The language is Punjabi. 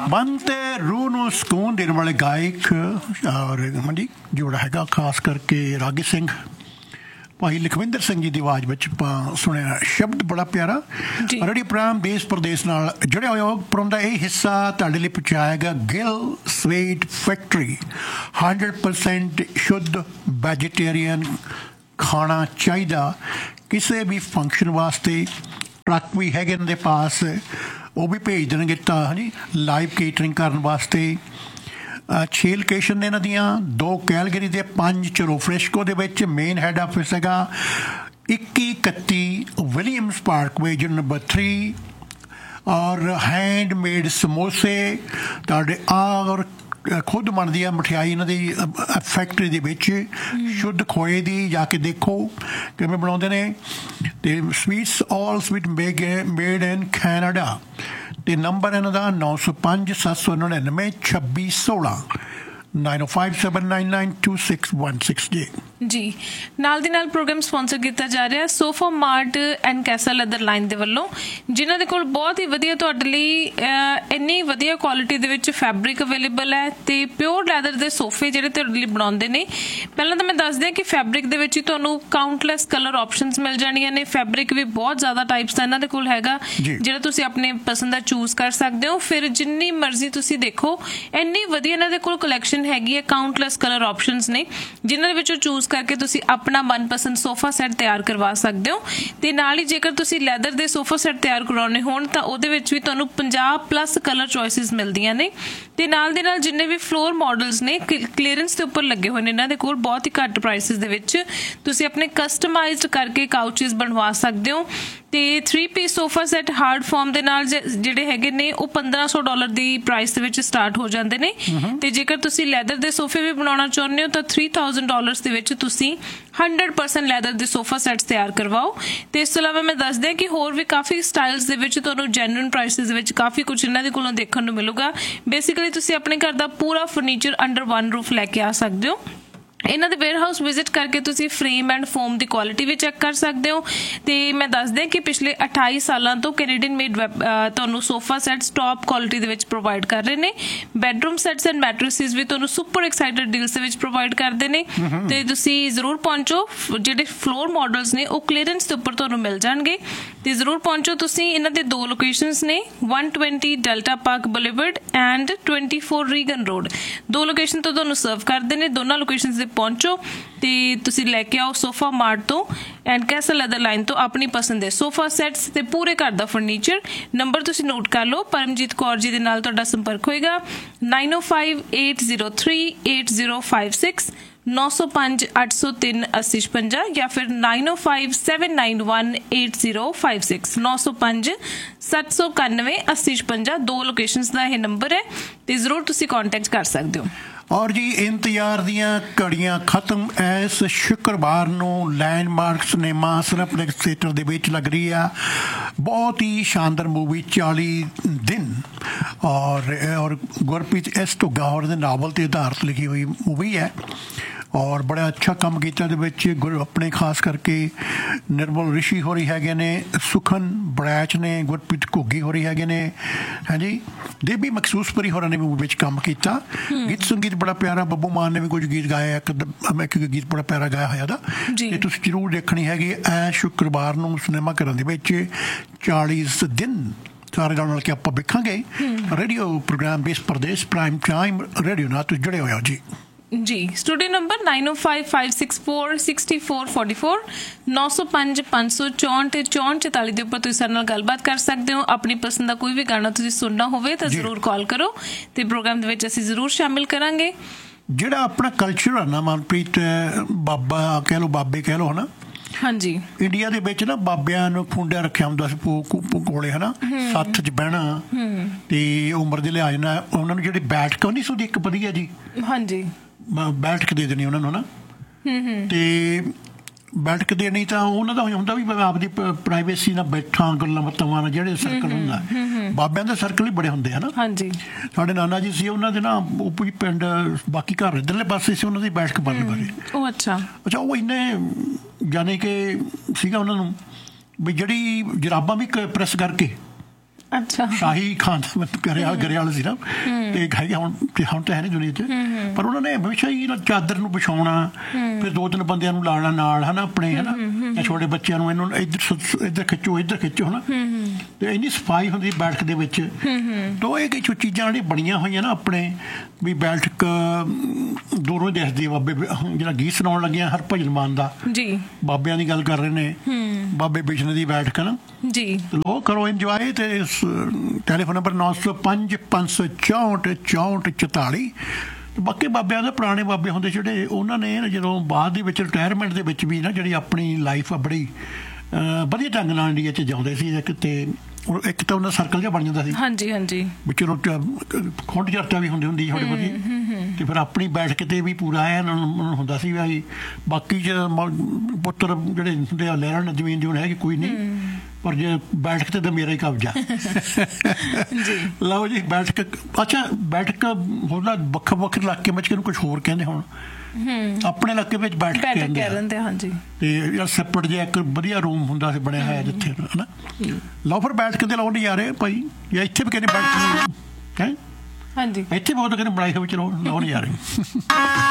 ਮਨ ਤੇ ਰੂਹ ਨੂੰ ਸਕੂਨ ਦੇਣ ਵਾਲੇ ਗਾਇਕ ਔਰ ਹਾਂਜੀ ਜੋੜਾ ਹੈਗਾ ਖਾਸ ਕਰਕੇ ਰਾਗੀ ਸਿੰਘ ਭਾਈ ਲਖਵਿੰਦਰ ਸਿੰਘ ਜੀ ਦੀ ਆਵਾਜ਼ ਵਿੱਚ ਆਪਾਂ ਸੁਣਿਆ ਸ਼ਬਦ ਬੜਾ ਪਿਆਰਾ ਰੇਡੀਓ ਪ੍ਰੋਗਰਾਮ ਦੇਸ਼ ਪ੍ਰਦੇਸ਼ ਨਾਲ ਜੁੜਿਆ ਹੋਇਆ ਪ੍ਰੋਗਰਾਮ ਦਾ ਇਹ ਹਿੱਸਾ ਤੁਹਾਡੇ ਲਈ ਪਹੁੰਚਾਇਆ ਗਿਆ ਗਿਲ ਸਵੀਟ ਫੈਕਟਰੀ 100% ਸ਼ੁੱਧ ਵੈਜੀਟੇਰੀਅਨ ਖਾਣਾ ਚਾਹੀਦਾ ਕਿਸੇ ਵੀ ਫੰਕਸ਼ਨ ਵਾਸਤੇ ਟਰੱਕ ਵੀ ਹੈਗੇ ਇਹਨਾਂ ਦੇ ਪਾਸ ਉਹ ਵੀ ਭੇਜ ਦੇਣਗੇ ਤਾਂ ਹਾਂਜੀ ਲਾਈਵ ਕੇਟਰਿੰਗ ਕਰਨ ਵਾਸਤੇ 6 ਲੋਕੇਸ਼ਨ ਨੇ ਇਹਨਾਂ ਦੀਆਂ 2 ਕੈਲਗਰੀ ਦੇ 5 ਚਰੋਫਰੈਸ਼ਕੋ ਦੇ ਵਿੱਚ ਮੇਨ ਹੈਡ ਆਫਿਸ ਹੈਗਾ 2131 ਵਿਲੀਅਮਸ ਪਾਰਕਵੇ ਨੰਬਰ 3 ਔਰ ਹੈਂਡਮੇਡ ਸਮੋਸੇ ਤੁਹਾਡੇ ਔਰ ਖੁਦ ਬਣਦੀ ਆ ਮਠਿਆਈ ਇਹਨਾਂ ਦੀ ਫੈਕਟਰੀ ਦੇ ਵਿੱਚ ਸ਼ੁੱਧ ਖੋਏ ਦੀ ਜਾ ਕੇ ਦੇਖੋ ਕਿਵੇਂ ਬਣਾਉਂਦੇ ਨੇ ਤੇ sweets all sweet made in Canada ਤੇ ਨੰਬਰ ਇਹਨਾਂ ਦਾ 905 799 2616 9057992616 ਜੀ ਨਾਲ ਦੀ ਨਾਲ ਪ੍ਰੋਗਰਾਮ ਸਪਾਂਸਰ ਕੀਤਾ ਜਾ ਰਿਹਾ sofa mart and Castell leather line ਦੇ ਵੱਲੋਂ ਜਿਨ੍ਹਾਂ ਦੇ ਕੋਲ ਬਹੁਤ ਹੀ ਵਧੀਆ ਤੁਹਾਡੇ ਲਈ ਇੰਨੀ ਵਧੀਆ ਕੁਆਲਿਟੀ ਦੇ ਵਿੱਚ ਫੈਬਰਿਕ ਅਵੇਲੇਬਲ ਹੈ ਤੇ ਪਿਓਰ ਲੈਦਰ ਦੇ ਸੋਫੇ ਜਿਹੜੇ ਤੁਹਾਡੇ ਲਈ ਬਣਾਉਂਦੇ ਨੇ ਪਹਿਲਾਂ ਤਾਂ ਮੈਂ ਦੱਸ ਦਿਆਂ ਕਿ ਫੈਬਰਿਕ ਦੇ ਵਿੱਚ ਹੀ ਤੁਹਾਨੂੰ ਕਾਊਂਟਲੈਸ ਕਲਰ ਆਪਸ਼ਨਸ ਮਿਲ ਜਾਣੀਆਂ ਨੇ ਫੈਬਰਿਕ ਵੀ ਬਹੁਤ ਜ਼ਿਆਦਾ ਟਾਈਪਸ ਦਾ ਇਹਨਾਂ ਦੇ ਕੋਲ ਹੈਗਾ ਜਿਹੜਾ ਤੁਸੀਂ ਆਪਣੇ ਪਸੰਦ ਦਾ ਚੂਜ਼ ਕਰ ਸਕਦੇ ਹੋ ਫਿਰ ਜਿੰਨੀ ਮਰਜ਼ੀ ਤੁਸੀਂ ਦੇਖੋ ਇੰਨੀ ਵਧੀਆ ਇਹਨਾਂ ਦੇ ਕੋਲ ਕਲੈਕਸ਼ਨ ਹੈਗੀ ਹੈ ਕਾਊਂਟਲੈਸ ਕਲਰ ਆਪਸ਼ਨਸ ਨੇ ਜਿਨ੍ਹਾਂ ਦੇ ਵਿੱਚੋਂ ਚੂਜ਼ ਕਰਕੇ ਤੁਸੀਂ ਆਪਣਾ ਮਨਪਸੰਦ ਸੋਫਾ ਸੈੱਟ ਤਿਆਰ ਕਰਵਾ ਸਕਦੇ ਹੋ ਤੇ ਨਾਲ ਹੀ ਜੇਕਰ ਤੁਸੀਂ ਲੈਦਰ ਦੇ ਸੋਫਾ ਸੈੱਟ ਤਿਆਰ ਕਰਵਾਉਣੇ ਹੋਣ ਤਾਂ ਉਹਦੇ ਵਿੱਚ ਵੀ ਤੁਹਾਨੂੰ 50+ ਕਲਰ ਚੋਇਸਿਸ ਮਿਲਦੀਆਂ ਨੇ ਤੇ ਨਾਲ ਦੇ ਨਾਲ ਜਿੰਨੇ ਵੀ ਫਲੋਰ ਮਾਡਲਸ ਨੇ ਕਲੀਅਰੈਂਸ ਦੇ ਉੱਪਰ ਲੱਗੇ ਹੋਏ ਨੇ ਇਹਨਾਂ ਦੇ ਕੋਲ ਬਹੁਤ ਹੀ ਘੱਟ ਪ੍ਰਾਈਸਿਸ ਦੇ ਵਿੱਚ ਤੁਸੀਂ ਆਪਣੇ ਕਸਟਮਾਈਜ਼ਡ ਕਰਕੇ ਕਾਊਚਿਸ ਬਣਵਾ ਸਕਦੇ ਹੋ ਤੇ 3 piece sofa set hard farm ਦੇ ਨਾਲ ਜਿਹੜੇ ਹੈਗੇ ਨੇ ਉਹ $1500 ਦੀ ਪ੍ਰਾਈਸ ਦੇ ਵਿੱਚ ਸਟਾਰਟ ਹੋ ਜਾਂਦੇ ਨੇ ਤੇ ਜੇਕਰ ਤੁਸੀਂ ਲੈਦਰ ਦੇ ਸੋਫੇ ਵੀ ਬਣਾਉਣਾ ਚਾਹੁੰਦੇ ਹੋ ਤਾਂ $3000 ਦੇ ਵਿੱਚ ਤੁਸੀਂ 100% ਲੈਦਰ ਦੇ ਸੋਫਾ ਸੈਟਸ ਤਿਆਰ ਕਰਵਾਓ ਤੇ ਇਸ ਤੋਂ ਇਲਾਵਾ ਮੈਂ ਦੱਸ ਦਿਆਂ ਕਿ ਹੋਰ ਵੀ ਕਾਫੀ ਸਟਾਈਲਸ ਦੇ ਵਿੱਚ ਤੁਹਾਨੂੰ ਜੈਨੂਇਨ ਪ੍ਰਾਈਸਿਸ ਦੇ ਵਿੱਚ ਕਾਫੀ ਕੁਝ ਇਹਨਾਂ ਦੇ ਕੋਲੋਂ ਦੇਖਣ ਨੂੰ ਮਿਲੂਗਾ ਬੇਸਿਕਲੀ ਤੁਸੀਂ ਆਪਣੇ ਘਰ ਦਾ ਪੂਰਾ ਫਰਨੀਚਰ ਅੰਡਰ ਵਨ ਰੂਫ ਲੈ ਕੇ ਆ ਸਕਦੇ ਹੋ ਇਹਨਾਂ ਦੇ ਵੇਅਰਹਾਊਸ ਵਿਜ਼ਿਟ ਕਰਕੇ ਤੁਸੀਂ frame and form the quality we check ਕਰ ਸਕਦੇ ਹੋ ਤੇ ਮੈਂ ਦੱਸ ਦਿਆਂ ਕਿ ਪਿਛਲੇ 28 ਸਾਲਾਂ ਤੋਂ ਕੈਨੇਡੀਅਨ ਮੇਡ ਤੁਹਾਨੂੰ ਸੋਫਾ ਸੈਟਸ ਟੌਪ ਕੁਆਲਿਟੀ ਦੇ ਵਿੱਚ ਪ੍ਰੋਵਾਈਡ ਕਰ ਰਹੇ ਨੇ ਬੈਡਰੂਮ ਸੈਟਸ ਐਂਡ ਮੈਟਰੈਸਿਸ ਵੀ ਤੁਹਾਨੂੰ ਸੁਪਰ ਐਕਸਾਈਟਡ ਡੀਲਸ ਦੇ ਵਿੱਚ ਪ੍ਰੋਵਾਈਡ ਕਰਦੇ ਨੇ ਤੇ ਤੁਸੀਂ ਜ਼ਰੂਰ ਪਹੁੰਚੋ ਜਿਹੜੇ ਫਲੋਰ ਮਾਡਲਸ ਨੇ ਉਹ ਕਲੀਅਰੈਂਸ ਦੇ ਉੱਪਰ ਤੁਹਾਨੂੰ ਮਿਲ ਜਾਣਗੇ ਤੇ ਜ਼ਰੂਰ ਪਹੁੰਚੋ ਤੁਸੀਂ ਇਹਨਾਂ ਦੇ 2 ਲੋਕੇਸ਼ਨਸ ਨੇ 120 delta park boulevard and 24 Reagan road 2 location ਤੋਂ ਤੁਹਾਨੂੰ ਸਰਵ ਕਰਦੇ ਨੇ ਦੋਨਾਂ ਲੋਕੇਸ਼ਨਸ ਦੇ ਪਹੁੰਚੋ ਤੇ ਤੁਸੀਂ ਲੈ ਕੇ ਆਓ ਸੋਫਾ ਮਾਰਟ ਤੋਂ ਐਂਡ ਕੈਸਲ ਲੈਦਰ ਲਾਈਨ ਤੋਂ ਆਪਣੀ ਪਸੰਦ ਦੇ ਸੋਫਾ ਸੈਟਸ ਤੇ ਪੂਰੇ ਘਰ ਦਾ ਫਰਨੀਚਰ ਨੰਬਰ ਤੁਸੀਂ ਨੋਟ ਕਰ ਲਓ ਪਰਮਜੀਤ ਕੌਰ ਜੀ ਦੇ ਨਾਲ ਤੁਹਾਡਾ ਸੰਪਰਕ ਹੋਏਗਾ 9058038056 9058038056 ਜਾਂ ਫਿਰ 9057918056 9057918056 2 ਲੋਕੇਸ਼ਨਸ ਦਾ ਇਹ ਨੰਬਰ ਹੈ ਤੇ ਜ਼ਰੂਰ ਤੁਸੀਂ ਕੰਟੈਕਟ ਕਰ ਸਕਦੇ ਹੋ ਔਰ ਜੀ ਇੰਤਜ਼ਾਰ ਦੀਆਂ ਘੜੀਆਂ ਖਤਮ ਇਸ ਸ਼ੁੱਕਰਵਾਰ ਨੂੰ ਲੈਂਡਮਾਰਕ ਸਿਨੇਮਾ ਸਿਨੇਪਲੈਕਸ ਥੀਏਟਰ ਦੇ ਵਿੱਚ ਲੱਗ ਰਹੀ ਆ ਬਹੁਤ ਹੀ ਸ਼ਾਨਦਾਰ ਮੂਵੀ 40 ਦਿਨ ਔਰ ਗੁਰਪ੍ਰੀਤ ਐਸ ਢੁੱਗਾ ਦੇ ਨਾਵਲ ਤੇ ਆਧਾਰਿਤ ਲਿਖੀ ਹੋਈ ਮੂਵੀ ਹੈ ਔਰ ਬੜਾ ਅੱਛਾ ਕੰਮ ਕੀਤਾ ਇਹਦੇ ਵਿੱਚ ਆਪਣੇ ਖਾਸ ਕਰਕੇ ਨਿਰਮਲ ਰਿਸ਼ੀ ਹੋ ਰਹੀ ਹੈਗੇ ਨੇ ਸੁਖਨ ਬੜੈਚ ਨੇ ਗੁਰਪ੍ਰੀਤ ਘੁੱਗੀ ਹੋ ਰਹੀ ਹੈਗੇ ਨੇ ਹਾਂਜੀ ਦੇਬੀ ਮਖਸੂਸਪੁਰੀ ਹੋਰਾਂ ਨੇ ਵੀ ਮੂਵੀ ਵਿੱਚ ਕੰਮ ਕੀਤਾ ਗੀਤ ਸੰਗੀਤ ਬੜਾ ਪਿਆਰਾ ਬੱਬੂ ਮਾਨ ਨੇ ਵੀ ਕੁਝ ਗੀਤ ਗਾਇਆ ਇੱਕ ਗੀਤ ਬੜਾ ਪਿਆਰਾ ਗਾਇਆ ਹੋਇਆ ਦਾ ਤੇ ਤੁਸੀਂ ਜ਼ਰੂਰ ਦੇਖਣੀ ਹੈਗੀ ਐ ਸ਼ੁੱਕਰਵਾਰ ਨੂੰ ਸਿਨੇਮਾ ਘਰਾਂ ਦੇ ਵਿੱਚ 40 ਦਿਨ ਸਾਰੇ ਨਾਲ ਮਿਲ ਕੇ ਆਪਾਂ ਵੇਖਾਂਗੇ ਰੇਡੀਓ ਪ੍ਰੋਗਰਾਮ ਦੇਸ਼ ਪ੍ਰਦੇਸ਼ ਪ੍ਰਾਈਮ ਟਾਈਮ ਰੇਡੀਓ ਨਾਲ ਤੁਸੀਂ ਜੁੜੇ ਹੋਇਆ ਜੀ ਜੀ ਸਟੂਡੀਓ ਨੰਬਰ 9055646444 905564 ਤੇ 6444 ਦੇ ਉੱਪਰ ਤੁਸੀਂ ਸਾਡੇ ਨਾਲ ਗੱਲਬਾਤ ਕਰ ਸਕਦੇ ਹੋ ਆਪਣੀ ਪਸੰਦ ਦਾ ਕੋਈ ਵੀ ਗਾਣਾ ਤੁਸੀਂ ਸੁਣਨਾ ਹੋਵੇ ਤਾਂ ਜ਼ਰੂਰ ਕਾਲ ਕਰੋ ਤੇ ਪ੍ਰੋਗਰਾਮ ਦੇ ਵਿੱਚ ਅਸੀਂ ਜ਼ਰੂਰ ਸ਼ਾਮਿਲ ਕਰਾਂਗੇ ਜਿਹੜਾ ਆਪਣਾ ਕਲਚਰ ਹੈ ਨਾ ਮਨਪ੍ਰੀਤ ਬਾਬਾ ਕਹਿ ਲਓ ਬਾਬੇ ਕਹਿ ਲਓ ਹਨਾ ਹਾਂਜੀ ਇੰਡੀਆ ਦੇ ਵਿੱਚ ਨਾ ਬਾਬਿਆਂ ਨੂੰ ਖੁੰਡਿਆ ਰੱਖਿਆ ਹੁੰਦਾ ਸੀ ਕੋਲੇ ਹਨਾ ਸੱਥ 'ਚ ਬਹਿਣਾ ਤੇ ਉਮਰ ਦੇ ਲਿਹਾਜ਼ ਨਾਲ ਉਹਨਾਂ ਨੂੰ ਜਿਹੜੀ ਬੈਠਕ ਨਹੀਂ ਸੀ ਉਹਦੀ ਇੱਕ ਵਧੀਆ ਜੀ ਹਾਂਜੀ ਬੈਠਕ ਦੇ ਦੇਣੀ ਉਹਨਾਂ ਨੂੰ ਨਾ ਤੇ ਬੈਠਕ ਦੇਣੀ ਤਾਂ ਉਹਨਾਂ ਦਾ ਹੁੰਦਾ ਵੀ ਆਪਦੀ ਪ੍ਰਾਈਵੇਸੀ ਨਾਲ ਬੈਠਾ ਗੱਲਾਂ ਬਾਤਾਂ ਨਾਲ ਜਿਹੜੇ ਸਰਕਲ ਹੁੰਦਾ ਬਾਬਿਆਂ ਦੇ ਸਰਕਲ ਹੀ ਬੜੇ ਹੁੰਦੇ ਹਨਾ ਹਾਂਜੀ ਸਾਡੇ ਨਾਨਾ ਜੀ ਸੀ ਉਹਨਾਂ ਦੇ ਨਾ ਉਹ ਵੀ ਪਿੰਡ ਬਾਕੀ ਘਰ ਇੱਧਰਲੇ ਪਾਸੇ ਸੀ ਉਹਨਾਂ ਦੀ ਬੈਠਕ ਬਣ ਬਾਰੇ ਉਹ ਅੱਛਾ ਉਹ ਇੰਨੇ ਜਾਣੇ ਕਿ ਸੀਗਾ ਉਹਨਾਂ ਨੂੰ ਵੀ ਜਿਹੜੀ ਜਰਾਬਾਂ ਵੀ ਪ੍ਰੈਸ ਕਰਕੇ ਅੱਛਾ ਸ਼ਾਹੀ ਖਾਨ ਗਰੇਵਾਲ ਸੀ ਨਾ, ਤੇ ਹੈਗੇ ਹੁਣ ਤਾਂ ਹੈ ਨਹੀਂ ਦੁਨੀਆ 'ਚ, ਪਰ ਉਹਨਾਂ ਨੇ ਹਮੇਸ਼ਾ ਹੀ ਚਾਦਰ ਨੂੰ ਵਿਛਾਉਣਾ, ਫਿਰ 2-3 ਬੰਦਿਆਂ ਨੂੰ ਲਾਉਣਾ ਨਾਲ, ਹੈ ਨਾ, ਆਪਣੇ, ਹੈ ਨਾ, ਜਾਂ ਛੋਟੇ ਬੱਚਿਆਂ ਨੂੰ ਇਹਨੂੰ ਇੱਧਰ ਖਿੱਚੋ ਹੈ ਨਾ, ਤੇ ਇੰਨੀ ਸਫਾਈ ਹੁੰਦੀ ਬੈਠਕ ਦੇ ਵਿੱਚ। ਤਾਂ ਇਹ ਕੁਝ ਚੀਜ਼ਾਂ ਜਿਹੜੀਆਂ ਬਣੀਆਂ ਹੋਈਆਂ ਨਾ ਆਪਣੇ, ਵੀ ਬੈਠਕ ਦੂਰੋਂ ਦਿਖਦੀ ਹੈ। ਬਾਬੇ ਜਿਹੜਾ ਗੀਤ ਸੁਣਾਉਣ ਲੱਗਿਆ ਹਰਭਜਨ ਮਾਨ ਦਾ, ਜੀ ਬਾਬਿਆਂ ਦੀ ਗੱਲ ਕਰ ਰਹੇ ਨੇ, ਬਾਬੇ ਬਿਸ਼ਨੇ ਦੀ ਬੈਠਕ ਨਾ ਜੀ, ਲੋ ਕਰੋ ਇੰਜੋਏ। ਤੇ ਟੈਲੀਫੋਨ ਨੰਬਰ 905 564 64 44। ਬਾਕੀ ਬਾਬਿਆਂ ਦੇ ਪੁਰਾਣੇ ਬਾਬੇ ਹੁੰਦੇ ਜਿਹੜੇ, ਉਹਨਾਂ ਨੇ ਜਦੋਂ ਬਾਅਦ ਦੇ ਵਿੱਚ ਰਿਟਾਇਰਮੈਂਟ ਦੇ ਵਿੱਚ ਵੀ ਨਾ ਜਿਹੜੀ ਆਪਣੀ ਲਾਈਫ ਆ ਬੜੀ ਵਧੀਆ ਢੰਗ ਨਾਲ ਇੰਡੀਆ 'ਚ ਜਿਉਂਦੇ ਸੀ। ਇੱਕ ਤਾਂ ਉਹਨਾਂ ਸਰਕਲ ਜਿਹਾ ਬਣ ਜਾਂਦਾ ਸੀ, ਹਾਂਜੀ ਹਾਂਜੀ, ਵੀ ਚਲੋ ਖੁੰਡ ਚਰਚਾ ਵੀ ਹੁੰਦੀ ਥੋੜੀ ਬਹੁਤੀ, ਤੇ ਫਿਰ ਆਪਣੀ ਬੈਠ ਕੇ ਤੇ ਵੀ ਪੂਰਾ ਐਨ ਹੁੰਦਾ ਸੀ ਵੀ ਬਾਕੀ ਪੁੱਤਰ ਜਿਹੜੇ ਹੁੰਦੇ ਆ ਲੈਣ ਜ਼ਮੀਨ ਜੂਨ ਹੈਗੀ ਕੋਈ ਨਹੀਂ, ਪਰ ਜੇ ਬੈਠਕ ਤੇ ਤਾਂ ਮੇਰਾ ਹੀ ਕਬਜ਼ਾ। ਲਓ ਜੀ ਬੈਠਕ, ਅੱਛਾ ਬੈਠਕ ਹੁੰਦਾ ਵੱਖ ਵੱਖ ਇਲਾਕੇ ਵਿੱਚ ਕੁਝ ਹੋਰ ਕਹਿੰਦੇ, ਹੁਣ ਆਪਣੇ ਇਲਾਕੇ ਵਿੱਚ ਬੈਠ ਕੇ ਕਹਿੰਦੇ, ਹਾਂਜੀ। ਤੇ ਯਾਰ ਸੈਪਰੇਟ ਜਿਹਾ ਇੱਕ ਵਧੀਆ ਰੂਮ ਹੁੰਦਾ ਸੀ ਬਣਿਆ ਹੋਇਆ ਜਿੱਥੇ, ਹੈ ਨਾ। ਲਓ ਫਿਰ ਬੈਠ ਕੇ ਤੇ ਲਾਉਣ ਜਾ ਰਹੇ ਭਾਈ, ਜਾਂ ਇੱਥੇ ਵੀ ਕਹਿੰਦੇ ਬੈਠ ਕੇ, ਹੈ ਹਾਂਜੀ, ਇੱਥੇ ਬਹੁਤ ਕਹਿੰਦੇ ਬਣਾਈ ਹੋਈ, ਚਲੋ ਲਾਉਣ ਜਾ ਰਹੇ।